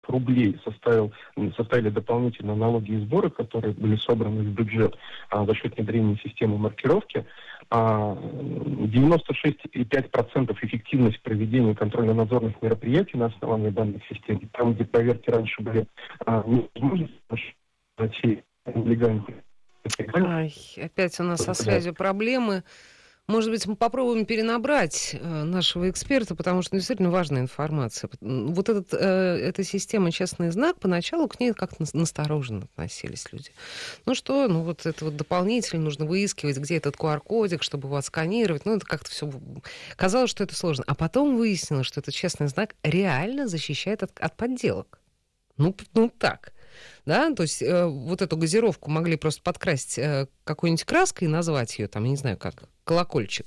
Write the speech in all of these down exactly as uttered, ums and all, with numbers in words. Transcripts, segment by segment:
рублей составил, составили дополнительные налоги и сборы, которые были собраны в бюджет а, за счет внедрения системы маркировки. А, девяносто шесть и пять десятых процента эффективность проведения контрольно-надзорных мероприятий на основании данных систем. Там, где проверки раньше были а, невозможны, нелегальных. Ай, опять у нас со связью проблемы. Может быть, мы попробуем перенабрать э, нашего эксперта, потому что действительно важная информация. Вот этот, э, эта система «Честный знак», поначалу к ней как-то настороженно относились люди. Ну что, ну вот это вот дополнительно нужно выискивать, где этот ку ар-кодик, чтобы его отсканировать. Ну это как-то все казалось, что это сложно. А потом выяснилось, что этот «Честный знак» реально защищает от, от подделок. Ну, ну так. Да, то есть э, вот эту газировку могли просто подкрасить э, какой-нибудь краской и назвать ее, там, я не знаю, как, колокольчик.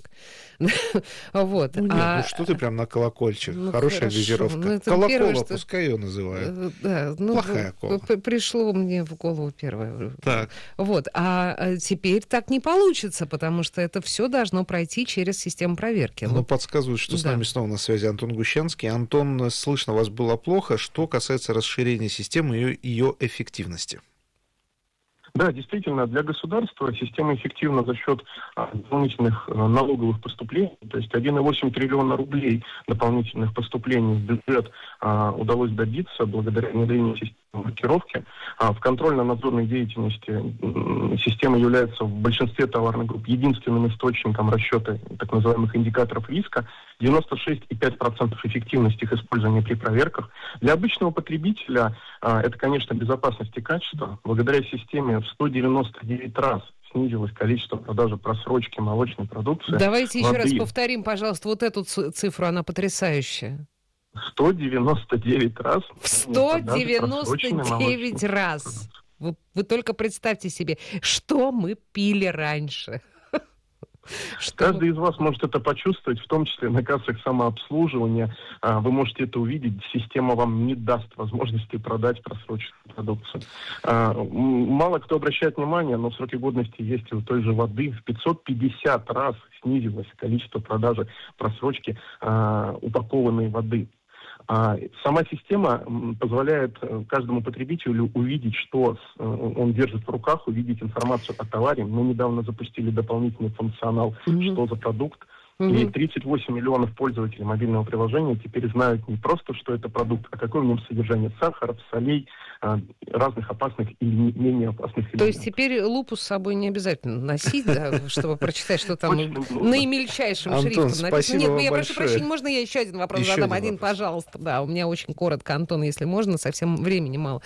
Вот. Ну, нет, а... ну что ты прям на колокольчик? Ну, хорошая хорошо. газировка. Ну, Колокола, первое, что... пускай ее называют. Да, ну, плохая кола. Пришло мне в голову первое. Так. Вот. А теперь так не получится, потому что это все должно пройти через систему проверки. Ну, вот. подсказывают, что с да. нами снова на связи Антон Гущанский. Антон, слышно вас было плохо. Что касается расширения системы и ее эффективности? Да, действительно, для государства система эффективна за счет а, дополнительных а, налоговых поступлений. То есть один и восемь триллиона рублей дополнительных поступлений в бюджет а, удалось добиться благодаря внедрению системы маркировки. А в контрольно-надзорной деятельности м, система является в большинстве товарных групп единственным источником расчета так называемых индикаторов риска. девяносто шесть и пять десятых процента эффективности их использования при проверках. Для обычного потребителя а, это, конечно, безопасность и качество. Благодаря системе в сто девяносто девять раз снизилось количество продажи просрочки молочной продукции. Давайте еще воды. раз повторим, пожалуйста, вот эту цифру, она потрясающая. сто девяносто девять раз. В сто девяносто девять раз. Вы, вы только представьте себе, что мы пили раньше. Что... Каждый из вас может это почувствовать, в том числе на кассах самообслуживания. Вы можете это увидеть. Система вам не даст возможности продать просроченную продукцию. Мало кто обращает внимание, но в сроке годности есть и у той же воды. В пятьсот пятьдесят раз снизилось количество продажи просрочки упакованной воды. А сама система позволяет каждому потребителю увидеть, что он держит в руках, увидеть информацию о товаре. Мы недавно запустили дополнительный функционал, mm-hmm. что за продукт. Mm-hmm. И тридцать восемь миллионов пользователей мобильного приложения теперь знают не просто, что это продукт, а какое в нем содержание сахара, солей, разных опасных и менее опасных элементов. То есть теперь лупу с собой не обязательно носить, чтобы прочитать, что там наимельчайшим шрифтом написано. Нет, я прошу прощения, можно я еще один вопрос задам? Один, пожалуйста. Да, у меня очень коротко, Антон, если можно, совсем времени мало.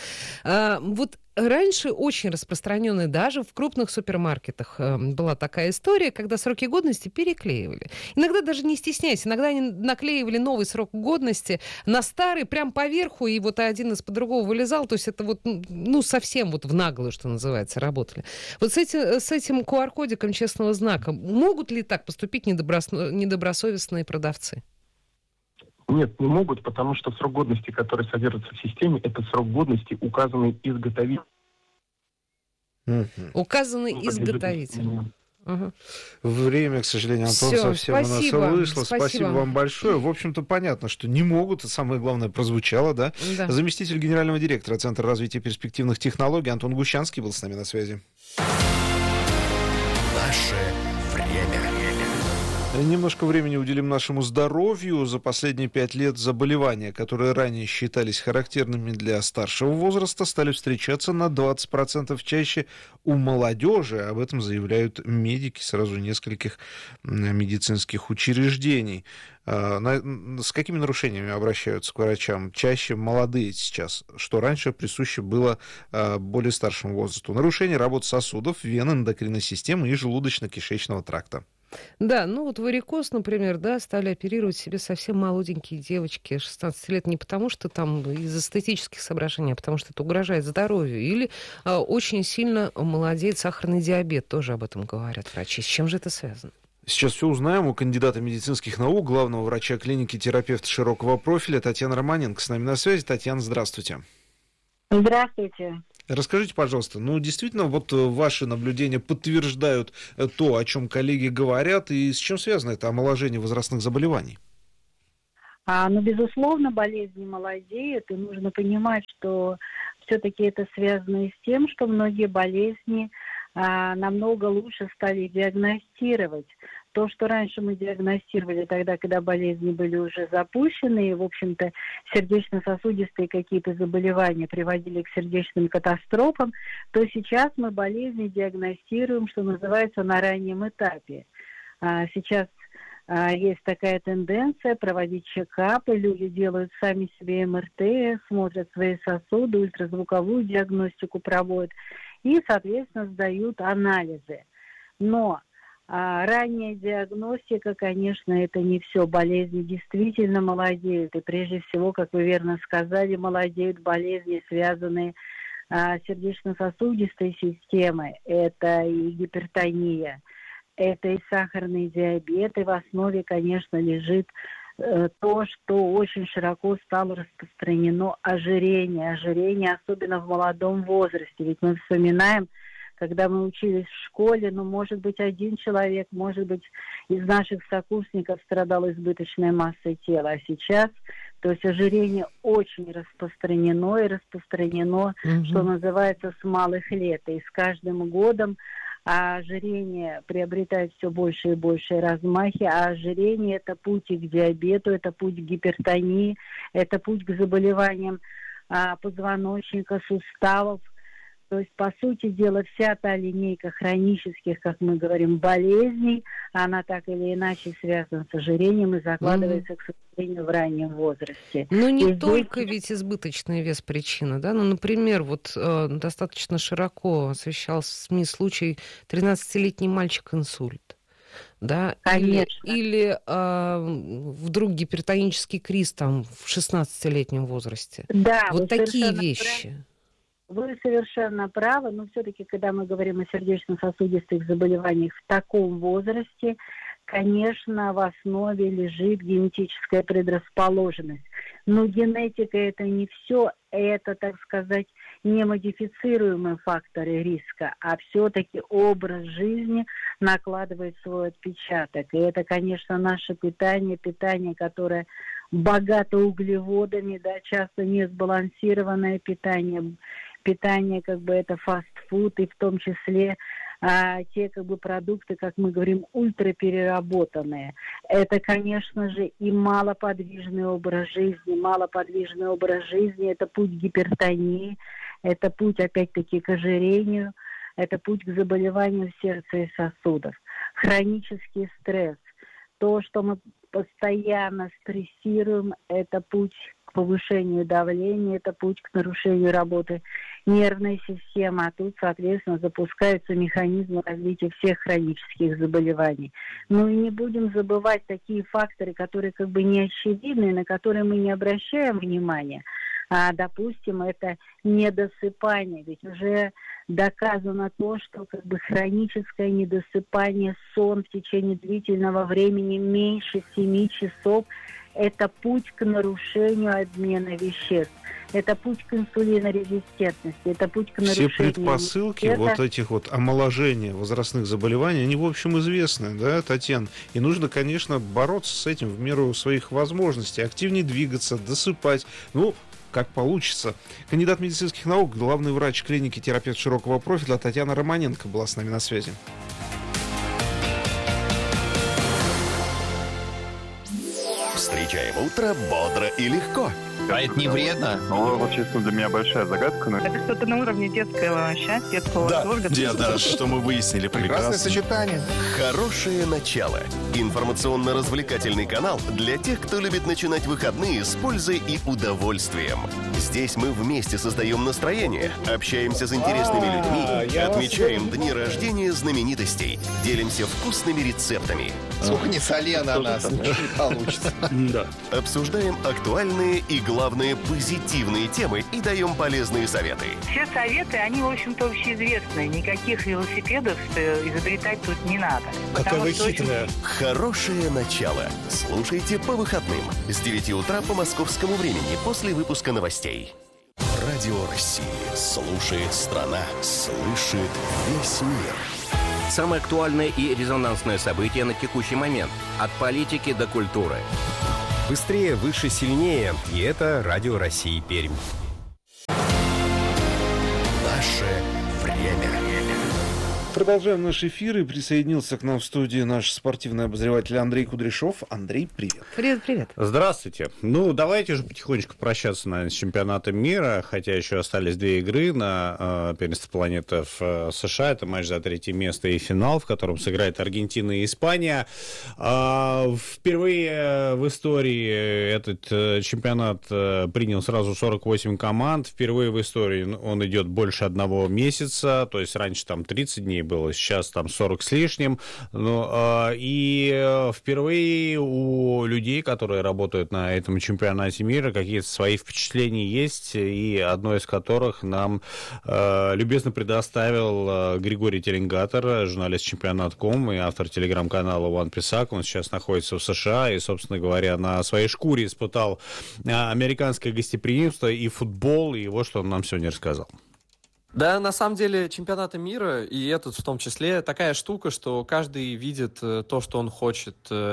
Вот раньше очень распространенная даже в крупных супермаркетах была такая история, когда сроки годности переклеивали. Иногда даже не стесняясь, иногда они наклеивали новый срок годности на старый, прям поверху, и вот один из-под другого вылезал, то есть это вот, ну, совсем вот в наглую, что называется, работали. Вот с этим, с этим ку ар-кодиком честного знака могут ли так поступить недоброс... недобросовестные продавцы? Нет, не могут, потому что срок годности, который содержится в системе, это срок годности, указанный изготовителем. Mm-hmm. Указанный изготовителем. Угу. Время, к сожалению, Антон, Всё, совсем спасибо, у нас вышло. Спасибо. Спасибо вам большое. В общем-то, понятно, что не могут, и самое главное, прозвучало, да? да? Заместитель генерального директора Центра развития перспективных технологий Антон Гущанский был с нами на связи. Наше время. Немножко времени уделим нашему здоровью. За последние пять лет заболевания, которые ранее считались характерными для старшего возраста, стали встречаться на двадцать процентов чаще у молодежи. Об этом заявляют медики сразу нескольких медицинских учреждений. С какими нарушениями обращаются к врачам? Чаще молодые сейчас, что раньше присуще было более старшему возрасту. Нарушение работы сосудов, вен, эндокринной системы и желудочно-кишечного тракта. Да, ну вот варикоз, например, да, стали оперировать себе совсем молоденькие девочки шестнадцати лет не потому, что там из эстетических соображений, а потому что это угрожает здоровью. Или а, очень сильно молодеет сахарный диабет, тоже об этом говорят врачи. С чем же это связано? Сейчас все узнаем у кандидата медицинских наук, главного врача клиники, терапевта широкого профиля Татьяна Романенко с нами на связи. Татьяна, здравствуйте. Здравствуйте. Расскажите, пожалуйста, ну, действительно, вот ваши наблюдения подтверждают то, о чем коллеги говорят, и с чем связано это омоложение возрастных заболеваний? А, но, безусловно, болезни молодеют, и нужно понимать, что все-таки это связано и с тем, что многие болезни а, намного лучше стали диагностировать. То, что раньше мы диагностировали тогда, когда болезни были уже запущены, и, в общем-то, сердечно-сосудистые какие-то заболевания приводили к сердечным катастрофам, то сейчас мы болезни диагностируем, что называется, на раннем этапе. А, сейчас а, есть такая тенденция проводить чекапы, люди делают сами себе эм эр тэ, смотрят свои сосуды, ультразвуковую диагностику проводят и, соответственно, сдают анализы. Но А ранняя диагностика, конечно, это не все. Болезни действительно молодеют. И прежде всего, как вы верно сказали, молодеют болезни, связанные а, с сердечно-сосудистой системой. Это и гипертония, это и сахарный диабет. И в основе, конечно, лежит э, то, что очень широко стало распространено ожирение. Ожирение, особенно в молодом возрасте. Ведь мы вспоминаем, когда мы учились в школе, ну, может быть, один человек, может быть, из наших сокурсников страдал избыточной массой тела. А сейчас, то есть ожирение очень распространено и распространено, mm-hmm. что называется, с малых лет. И с каждым годом ожирение приобретает все больше и больше размахи, а ожирение – это путь и к диабету, это путь к гипертонии, это путь к заболеваниям а, позвоночника, суставов. То есть, по сути дела, вся та линейка хронических, как мы говорим, болезней, она так или иначе связана с ожирением и закладывается, mm-hmm. к сожалению, в раннем возрасте. Но не и только здесь... ведь избыточный вес причина, да? Ну, например, вот э, достаточно широко освещался в СМИ случай тринадцатилетний мальчик инсульт. Да? Конечно. Или, или э, вдруг гипертонический криз там в шестнадцатилетнем возрасте. Да, вот такие вещи. Правильно. Вы совершенно правы, но все-таки, когда мы говорим о сердечно-сосудистых заболеваниях в таком возрасте, конечно, в основе лежит генетическая предрасположенность. Но генетика – это не все, это, так сказать, не модифицируемые факторы риска, а все-таки образ жизни накладывает свой отпечаток. И это, конечно, наше питание, питание, которое богато углеводами, да, часто несбалансированное питание, питание, как бы, это фастфуд, и в том числе а, те, как бы, продукты, как мы говорим, ультрапереработанные. Это, конечно же, и малоподвижный образ жизни. Малоподвижный образ жизни – это путь к гипертонии, это путь, опять-таки, к ожирению, это путь к заболеванию сердца и сосудов. Хронический стресс. То, что мы постоянно стрессируем, это путь к повышению давления, это путь к нарушению работы нервной системы, а тут, соответственно, запускаются механизмы развития всех хронических заболеваний. Ну и не будем забывать такие факторы, которые как бы не очевидны, на которые мы не обращаем внимания. А, допустим, это недосыпание, ведь уже доказано то, что как бы хроническое недосыпание, сон в течение длительного времени меньше семи часов – это путь к нарушению обмена веществ. Это путь к инсулинорезистентности, это путь к нарушению... Все предпосылки это... вот этих вот омоложения возрастных заболеваний, они, в общем, известны, да, Татьяна? И нужно, конечно, бороться с этим в меру своих возможностей, активнее двигаться, досыпать. Ну, как получится. Кандидат медицинских наук, главный врач клиники, терапевт широкого профиля Татьяна Романенко была с нами на связи. Встречаем утро бодро и легко. А это не вредно? Ну, вот, честно, для меня большая загадка. Но... Это что-то на уровне детского счастья, детского да, восторга. Да, да, что мы выяснили. Прекрасное сочетание. Хорошее начало. Информационно-развлекательный канал для тех, кто любит начинать выходные с пользой и удовольствием. Здесь мы вместе создаем настроение, общаемся с интересными людьми, отмечаем дни рождения знаменитостей, делимся вкусными рецептами. Сколько не соли на нас, не получится. Обсуждаем актуальные и главные позитивные темы и даем полезные советы. Все советы, они, в общем-то, общеизвестные. Никаких велосипедов изобретать тут не надо. Какая вы хитрая. Очень... Хорошее начало. Слушайте по выходным с девяти утра по московскому времени после выпуска новостей. Радио России. Слушает страна. Слышит весь мир. Самое актуальное и резонансное событие на текущий момент. От политики до культуры. Быстрее, выше, сильнее. И это Радио России Пермь. Наше время. Продолжаем наш эфир, и присоединился к нам в студии наш спортивный обозреватель Андрей Кудряшов. Андрей, привет. Привет, привет. Здравствуйте. Ну, давайте уже потихонечку прощаться, наверное, с чемпионатом мира, хотя еще остались две игры на э, первенстве планеты в э, США. Это матч за третье место и финал, в котором сыграет Аргентина и Испания. Э, впервые в истории этот э, чемпионат э, принял сразу сорок восемь команд. Впервые в истории он идет больше одного месяца, то есть раньше там тридцать дней было, сейчас там сорок с лишним. Ну, э, и э, впервые у людей, которые работают на этом чемпионате мира, какие-то свои впечатления есть, и одно из которых нам э, любезно предоставил э, Григорий Теленгатор, журналист чемпионат точка ком и автор телеграм-канала One Piece. Он сейчас находится в США и, собственно говоря, на своей шкуре испытал э, американское гостеприимство и футбол, и вот что он нам сегодня рассказал. Да, на самом деле, чемпионаты мира, и этот в том числе, такая штука, что каждый видит то, что он хочет.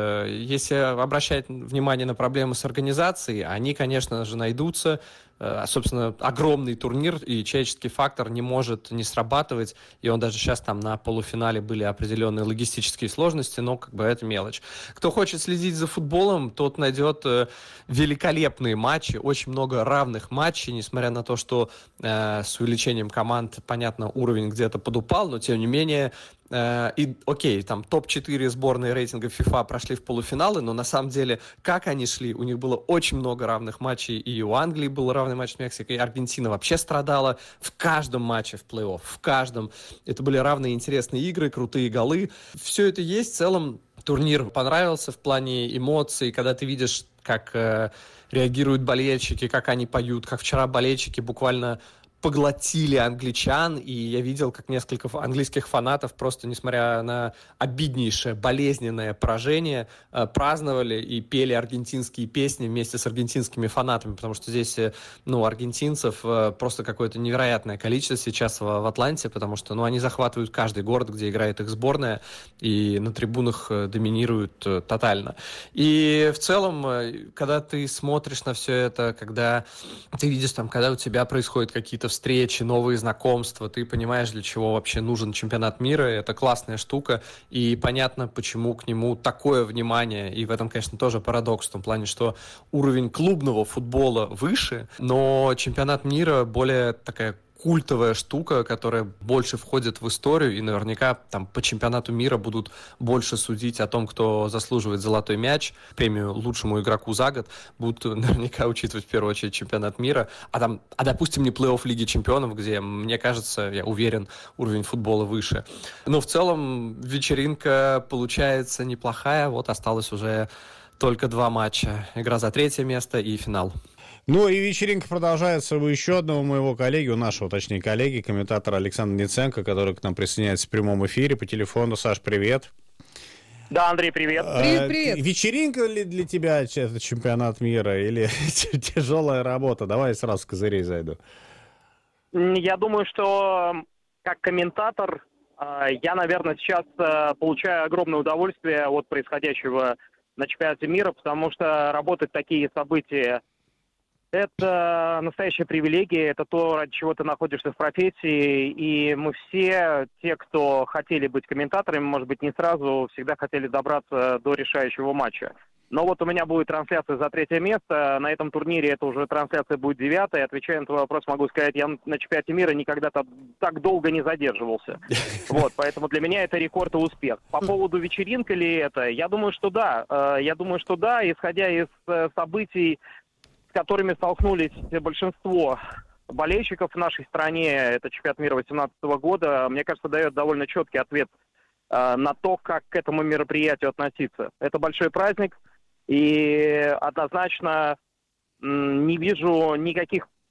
Если обращать внимание на проблемы с организацией, они, конечно же, найдутся. Собственно, огромный турнир, и человеческий фактор не может не срабатывать, и он даже сейчас там на полуфинале были определенные логистические сложности, но как бы это мелочь. Кто хочет следить за футболом, тот найдет великолепные матчи, очень много равных матчей, несмотря на то, что э, с увеличением команд, понятно, уровень где-то подупал, но тем не менее, э, и окей, там топ четыре сборные рейтинга FIFA прошли в полуфиналы, но на самом деле, как они шли, у них было очень много равных матчей, и у Англии был равный матч с Мексикой, и Аргентина вообще страдала в каждом матче в плей-офф, в каждом. Это были равные интересные игры, крутые голы. Все это есть, в целом турнир понравился в плане эмоций, когда ты видишь, как э, реагируют болельщики, как они поют, как вчера болельщики буквально поглотили англичан, и я видел, как несколько английских фанатов просто, несмотря на обиднейшее, болезненное поражение, э, праздновали и пели аргентинские песни вместе с аргентинскими фанатами, потому что здесь, ну, аргентинцев э, просто какое-то невероятное количество сейчас в, в Атланте, потому что, ну, они захватывают каждый город, где играет их сборная, и на трибунах э, доминируют э, тотально. И в целом, э, когда ты смотришь на все это, когда ты видишь там, когда у тебя происходят какие-то встречи, новые знакомства, ты понимаешь, для чего вообще нужен чемпионат мира, это классная штука, и понятно, почему к нему такое внимание, и в этом, конечно, тоже парадокс, в том плане, что уровень клубного футбола выше, но чемпионат мира более такая культовая штука, которая больше входит в историю, и наверняка там по чемпионату мира будут больше судить о том, кто заслуживает золотой мяч, премию лучшему игроку за год, будут наверняка учитывать в первую очередь чемпионат мира, а там, а допустим, не плей-офф Лиги Чемпионов, где, мне кажется, я уверен, уровень футбола выше. Но в целом вечеринка получается неплохая, вот осталось уже только два матча. Игра за третье место и финал. Ну и вечеринка продолжается у еще одного моего коллеги, у нашего, точнее, коллеги, комментатора Александра Ниценко, который к нам присоединяется в прямом эфире по телефону. Саш, привет. Да, Андрей, привет. Привет, привет. А, вечеринка ли для тебя этот чемпионат мира или тяжелая работа? Давай сразу с козырей зайду. Я думаю, что как комментатор я, наверное, сейчас получаю огромное удовольствие от происходящего на чемпионате мира, потому что работать такие события — это настоящая привилегия, это то, ради чего ты находишься в профессии, и мы все, те, кто хотели быть комментаторами, может быть, не сразу, всегда хотели добраться до решающего матча. Но вот у меня будет трансляция за третье место, на этом турнире это уже трансляция будет девятая, отвечая на твой вопрос, могу сказать, я на чемпионате мира никогда так долго не задерживался. Вот, поэтому для меня это рекорд и успех. По поводу вечеринки ли это, я думаю, что да, я думаю, что да, исходя из событий, с которыми столкнулись большинство болельщиков в нашей стране, это чемпионат мира две тысячи восемнадцатого года, мне кажется, дает довольно четкий ответ э, на то, как к этому мероприятию относиться. Это большой праздник, и однозначно м, не вижу никаких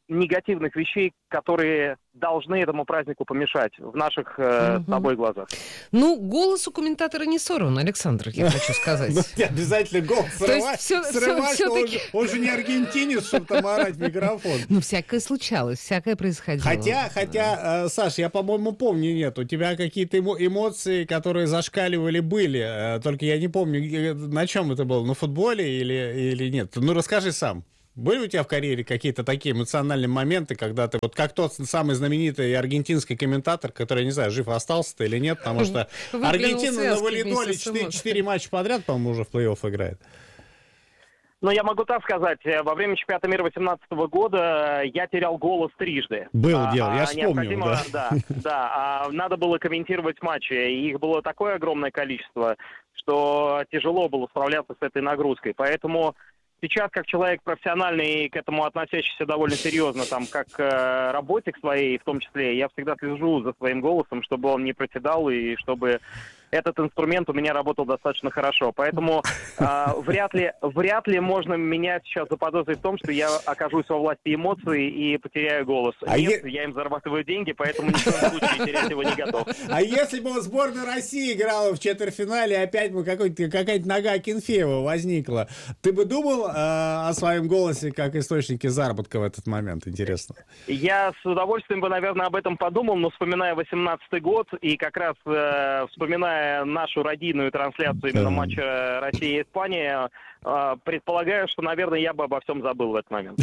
негативных вещей, которые должны этому празднику помешать в наших э, угу. с тобой глазах. Ну, голос у комментатора не сорван, Александр, я хочу сказать. Обязательно голос срывать. Он же не аргентинец, чтобы там орать в микрофон. Ну, всякое случалось, всякое происходило. Хотя, хотя, Саш, я, по-моему, помню, нет, у тебя какие-то эмоции, которые зашкаливали, были. Только я не помню, на чем это было, на футболе или, или нет. Ну, расскажи сам. Были у тебя в карьере какие-то такие эмоциональные моменты, когда ты, вот как тот самый знаменитый аргентинский комментатор, который, я не знаю, жив остался-то или нет, потому что Аргентина на волейболе четыре матча подряд, по-моему, уже в плей-офф играет. Ну, я могу так сказать, во время чемпионата мира две тысячи восемнадцатого года я терял голос трижды. Было а, дело, я вспомнил, да. Да, да, а надо было комментировать матчи, и их было такое огромное количество, что тяжело было справляться с этой нагрузкой, поэтому... Сейчас, как человек профессиональный и к этому относящийся довольно серьезно, там, как к работе к своей, в том числе, я всегда слежу за своим голосом, чтобы он не проседал и чтобы этот инструмент у меня работал достаточно хорошо. Поэтому э, вряд ли, вряд ли можно меня сейчас заподозрить в том, что я окажусь во власти эмоций и потеряю голос. А Нет, е... я им зарабатываю деньги, поэтому ни в коем случае терять его не готов. А если бы сборная России играла в четвертьфинале, опять бы какая-нибудь нога Акинфеева возникла, ты бы думал э, о своем голосе как источнике заработка в этот момент? Интересно. Я с удовольствием бы, наверное, об этом подумал, но вспоминая восемнадцатый год и как раз э, вспоминая нашу родийную трансляцию именно матча Россия и Испания, предполагаю, что, наверное, я бы обо всем забыл в этот момент.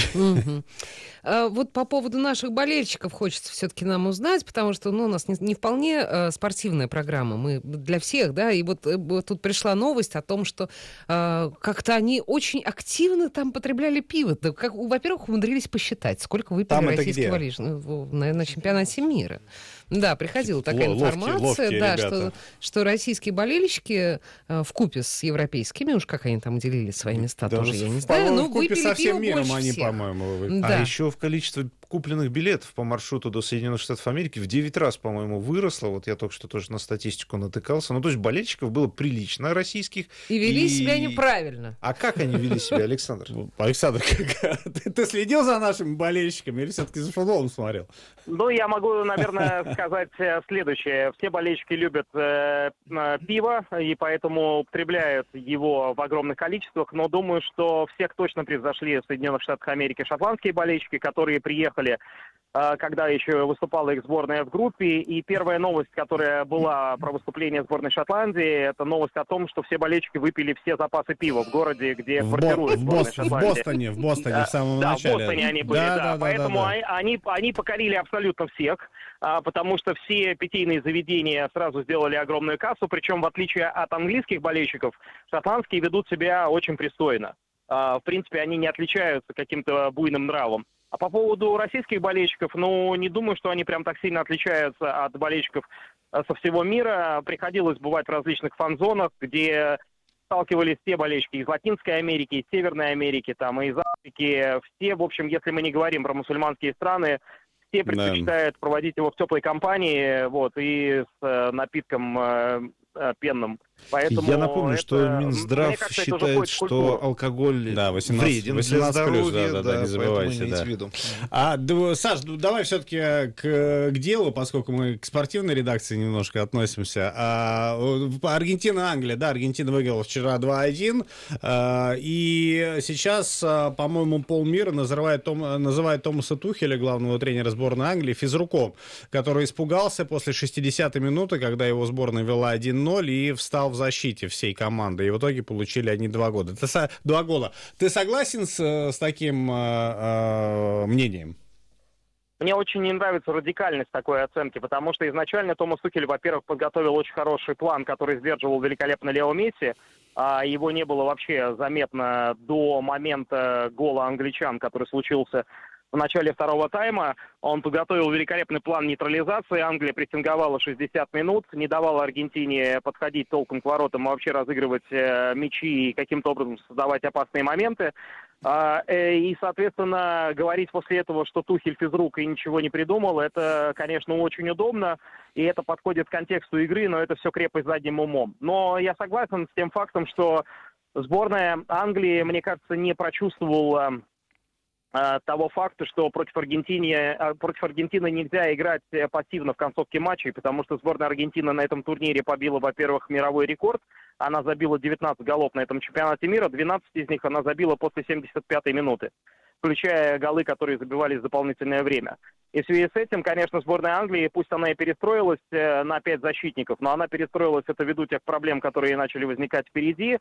Вот по поводу наших болельщиков хочется все-таки нам узнать, потому что ну, у нас не вполне спортивная программа, мы для всех, да, и вот тут пришла новость о том, что как-то они очень активно там потребляли пиво. Во-первых, умудрились посчитать, сколько выпили российские болельщики на чемпионате мира. Да, приходила такая Ловкие, информация, ловкие да, что, что российские болельщики э, вкупе с европейскими, уж как они там делили свои места, да, тоже я не знаю, но выпили со всем пиво миром больше они, всех. По-моему, да. А еще в количестве купленных билетов по маршруту до Соединенных Штатов Америки в девять раз, по-моему, выросло. Вот я только что тоже на статистику натыкался. Ну, то есть болельщиков было прилично российских. И вели и... себя неправильно. А как они вели себя, Александр? Александр, ты следил за нашими болельщиками или все-таки за футболом смотрел? Ну, я могу, наверное, сказать следующее. Все болельщики любят э, пиво, и поэтому употребляют его в огромных количествах, но думаю, что всех точно превзошли в Соединенных Штатах Америки шотландские болельщики, которые приехали, э, когда еще выступала их сборная в группе, и первая новость, которая была про выступление сборной Шотландии, это новость о том, что все болельщики выпили все запасы пива в городе, где квартирует сборная Шотландии. В Бостоне, в Бостоне в самом да, начале. Да, в Бостоне они были, да. да, да поэтому да, да, да. Они, они покорили абсолютно всех, потому что все питейные заведения сразу сделали огромную кассу, причем в отличие от английских болельщиков, шотландские ведут себя очень пристойно. В принципе, они не отличаются каким-то буйным нравом. А по поводу российских болельщиков, ну, не думаю, что они прям так сильно отличаются от болельщиков со всего мира. Приходилось бывать в различных фан-зонах, где сталкивались все болельщики из Латинской Америки, из Северной Америки, там, и из Африки. Все, в общем, если мы не говорим про мусульманские страны, все предпочитают да. проводить его в теплой компании, вот, и с э, напитком э, э, пенным. Поэтому я напомню, это, что Минздрав кажется, считает, что алкоголь да, восемнадцать, вреден восемнадцать для здоровья, плюс, да, да, да, не забывайте, да. в виду. А, да, Саш, давай все-таки к, к делу, поскольку мы к спортивной редакции немножко относимся. А, Аргентина-Англия, да, Аргентина выиграла вчера два один, а, и сейчас, по-моему, полмира называет, Том, называет Томаса Тухеля, главного тренера сборной Англии, физруком, который испугался после шестидесятой минуты, когда его сборная вела один ноль и встал в защите всей команды, и в итоге получили они два года. Ты, два гола. Ты согласен с, с таким э, э, мнением? Мне очень не нравится радикальность такой оценки, потому что изначально Томас Тухель, во-первых, подготовил очень хороший план, который сдерживал великолепно Лео Месси. А его не было вообще заметно до момента гола англичан, который случился в начале второго тайма. Он подготовил великолепный план нейтрализации. Англия прессинговала шестьдесят минут, не давала Аргентине подходить толком к воротам, а вообще разыгрывать э, мячи и каким-то образом создавать опасные моменты. А, э, и, соответственно, говорить после этого, что Тухель физрук и ничего не придумал, это, конечно, очень удобно, и это подходит к контексту игры, но это все крепость задним умом. Но я согласен с тем фактом, что сборная Англии, мне кажется, не прочувствовала того факта, что против Аргентины, против Аргентины нельзя играть пассивно в концовке матчей, потому что сборная Аргентины на этом турнире побила, во-первых, мировой рекорд. Она забила девятнадцать голов на этом чемпионате мира, двенадцать из них она забила после семьдесят пятой минуты, включая голы, которые забивались в дополнительное время. И в связи с этим, конечно, сборная Англии, пусть она и перестроилась на пять защитников, но она перестроилась, это ввиду тех проблем, которые начали возникать впереди.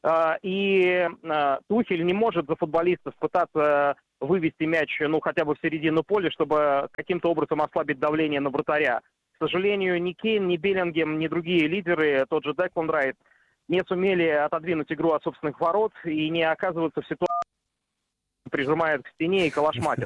И Тухель не может за футболистов пытаться вывести мяч, ну, хотя бы в середину поля, чтобы каким-то образом ослабить давление на вратаря. К сожалению, ни Кейн, ни Беллингем, ни другие лидеры, тот же Деклан Райс, не сумели отодвинуть игру от собственных ворот и не оказываются в ситуации, прижимают к стене и калашматят.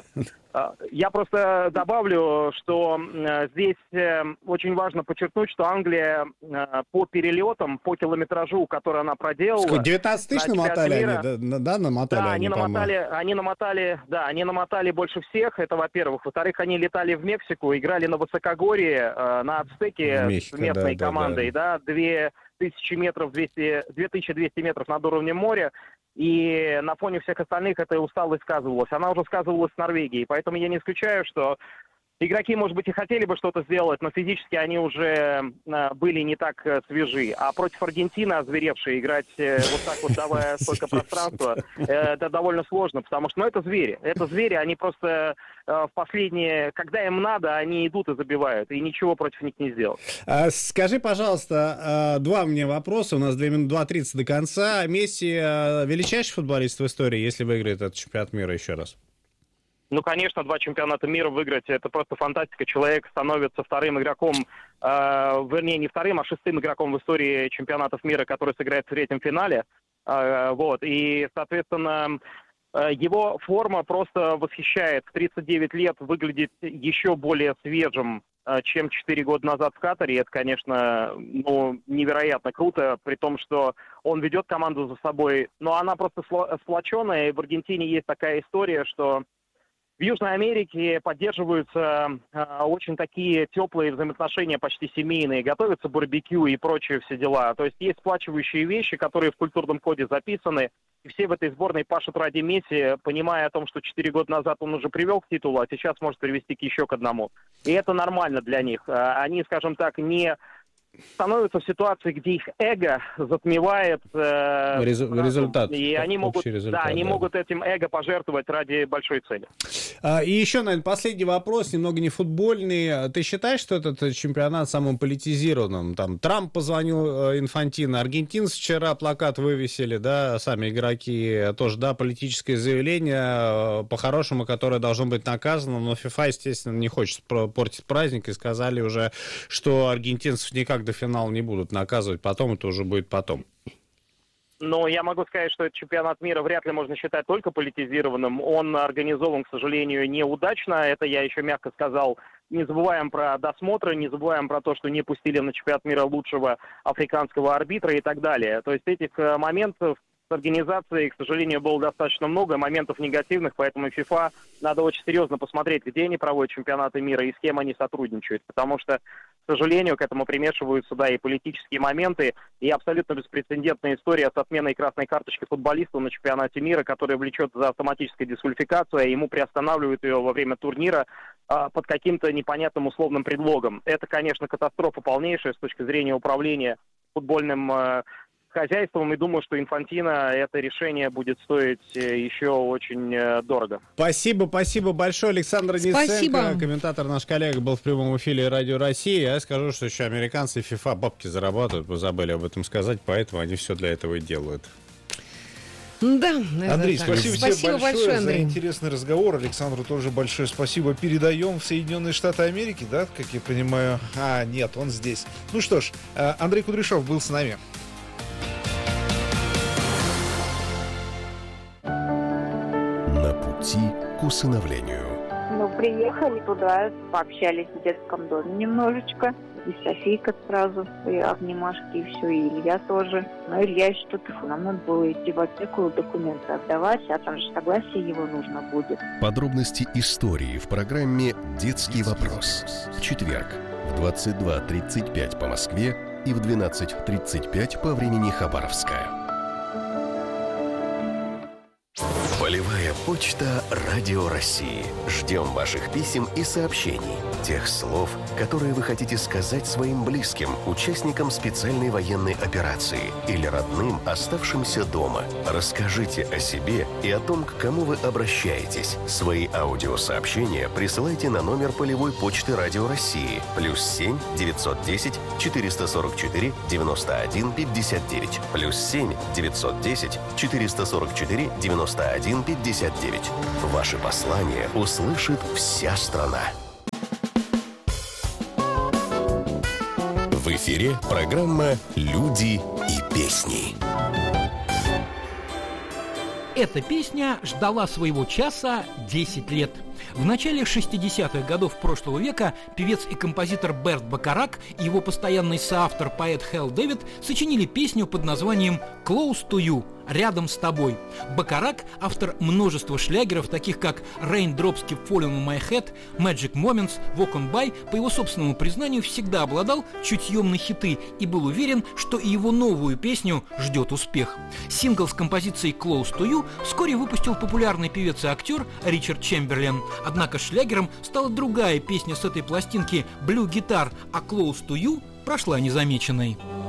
Я просто добавлю, что здесь очень важно подчеркнуть, что Англия по перелетам, по километражу, который она проделала... девятнадцать тысяч намотали мира, они, да, да, намотали да, они, они намотали, они намотали, да, они намотали больше всех, это во-первых. Во-вторых, они летали в Мексику, играли на высокогорье, на Ацтеке Мексика, с местной да, командой, да, да, две тысячи метров, двести, две тысячи двести метров над уровнем моря. И на фоне всех остальных эта усталость сказывалась. Она уже сказывалась в Норвегии. Поэтому я не исключаю, что игроки, может быть, и хотели бы что-то сделать, но физически они уже были не так свежи. А против Аргентины, озверевшие, играть вот так вот, давая столько пространства, это довольно сложно, потому что, ну, это звери. Это звери, они просто в последние, когда им надо, они идут и забивают, и ничего против них не сделать. Скажи, пожалуйста, два мне вопроса, у нас две минуты, два тридцать до конца. Месси величайший футболист в истории, если выиграет этот чемпионат мира еще раз? Ну, конечно, два чемпионата мира выиграть – это просто фантастика. Человек становится вторым игроком, э, вернее, не вторым, а шестым игроком в истории чемпионатов мира, который сыграет в третьем финале. Э, вот. И, соответственно, э, его форма просто восхищает. В тридцать девять лет выглядит еще более свежим, э, чем четыре года назад в Катаре. Это, конечно, ну, невероятно круто, при том, что он ведет команду за собой. Но она просто сплоченная, и в Аргентине есть такая история, что в Южной Америке поддерживаются э, очень такие теплые взаимоотношения, почти семейные, готовятся барбекю и прочие все дела. То есть есть сплачивающие вещи, которые в культурном коде записаны, и все в этой сборной пашут ради Месси, понимая о том, что четыре года назад он уже привел к титулу, а сейчас может привести к еще к одному. И это нормально для них. Они, скажем так, не становятся в ситуации, где их эго затмевает э, Резу- результат. И они могут, результат, да, они да. могут этим эго пожертвовать ради большой цели. А, и еще, наверное, последний вопрос, немного не футбольный. Ты считаешь, что этот чемпионат самым политизированным? Там Трамп позвонил Инфантино, аргентинцы вчера плакат вывесили, да, сами игроки тоже, да, политическое заявление, по-хорошему, которое должно быть наказано, но ФИФА, естественно, не хочет портить праздник и сказали уже, что аргентинцев никак до финала не будут наказывать, потом это уже будет потом. Но я могу сказать, что этот чемпионат мира вряд ли можно считать только политизированным. Он организован, к сожалению, неудачно. Это я еще мягко сказал. Не забываем про досмотры, не забываем про то, что не пустили на чемпионат мира лучшего африканского арбитра и так далее. То есть этих моментов с организацией, к сожалению, было достаточно много, моментов негативных, поэтому ФИФА надо очень серьезно посмотреть, где они проводят чемпионаты мира и с кем они сотрудничают, потому что, к сожалению, к этому примешиваются, да, и политические моменты, и абсолютно беспрецедентная история с отменой красной карточки футболисту на чемпионате мира, которая влечет за автоматической дисквалификацией, а ему приостанавливают ее во время турнира а, под каким-то непонятным условным предлогом. Это, конечно, катастрофа полнейшая с точки зрения управления футбольным а, хозяйством, и думаю, что Инфантино это решение будет стоить еще очень дорого. Спасибо, спасибо большое. Александр Денисенко, комментатор, наш коллега, был в прямом эфире Радио России. Я скажу, что еще американцы и ФИФА бабки зарабатывают, вы забыли об этом сказать, поэтому они все для этого и делают. Да, Андрей, так. спасибо, спасибо тебе большое большое, за интересный разговор. Александру тоже большое спасибо. Передаем в Соединенные Штаты Америки, да, как я понимаю. А, нет, он здесь. Ну что ж, Андрей Кудряшов был с нами. На пути к усыновлению. Ну, приехали туда, пообщались в детском доме немножечко. И Софийка сразу, и обнимашки, и все, и Илья тоже. Но Илья еще что-то, нам надо было идти в опеку, документы отдавать, а там же согласие его нужно будет. Подробности истории в программе «Детский вопрос». В четверг в двадцать два тридцать пять по Москве и в двенадцать тридцать пять по времени Хабаровска. Болевая Почта Радио России. Ждем ваших писем и сообщений. Тех слов, которые вы хотите сказать своим близким, участникам специальной военной операции или родным, оставшимся дома. Расскажите о себе и о том, к кому вы обращаетесь. Свои аудиосообщения присылайте на номер полевой почты Радио России плюс семь девятьсот десять четыреста сорок четыре девяносто один пятьдесят девять плюс семь девятьсот десять четыреста сорок четыре девяносто один пятьдесят девять. Ваши послания услышит вся страна. В эфире программа «Люди и песни». Эта песня ждала своего часа десять лет. В начале шестидесятых годов прошлого века певец и композитор Берт Бакарак и его постоянный соавтор поэт Хэл Дэвид сочинили песню под названием «Close to You» – «Рядом с тобой». Бакарак – автор множества шлягеров, таких как «Raindrops Keep Falling on My Head», «Magic Moments», «Walk on By», по его собственному признанию, всегда обладал чутьем на хиты и был уверен, что и его новую песню ждет успех. Сингл с композицией «Close to You» вскоре выпустил популярный певец и актер Ричард Чемберлен. Однако шлягером стала другая песня с этой пластинки «Blue Guitar», а «Close to You» прошла незамеченной.